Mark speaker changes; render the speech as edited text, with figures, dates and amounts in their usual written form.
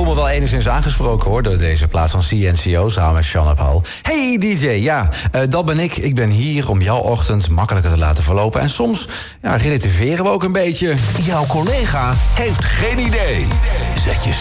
Speaker 1: voel me wel enigszins aangesproken hoor, door deze plaat van CNCO samen met Sean Paul. Hey DJ, ja, dat ben ik. Ik ben hier om jouw ochtend makkelijker te laten verlopen. En soms relativeren we ook een beetje.
Speaker 2: Jouw collega heeft geen idee. Zet je